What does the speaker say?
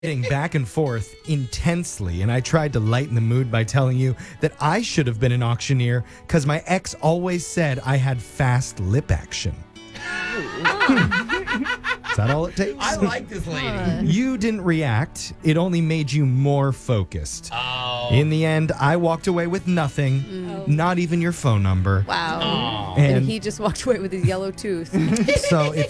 back and forth intensely, and I tried to lighten the mood by telling you that I should have been an auctioneer because my ex always said I had fast lip action. Is that all it takes? I like this lady. You didn't react. It only made you more focused. Oh. In the end, I walked away with nothing, not even your phone number. Wow. Aw. And he just walked away with his yellow tooth. So if